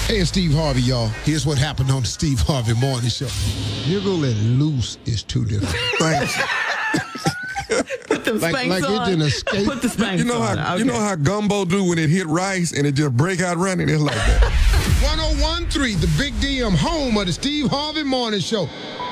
Hey, it's Steve Harvey, y'all. Here's what happened on the Steve Harvey Morning Show. Niggle and loose is two different things. Put them Spanx it on. didn't escape. Put the Spanx on. You know how gumbo do when it hit rice and it just break out running? It's like that. 1013, the Big DM, home of the Steve Harvey Morning Show.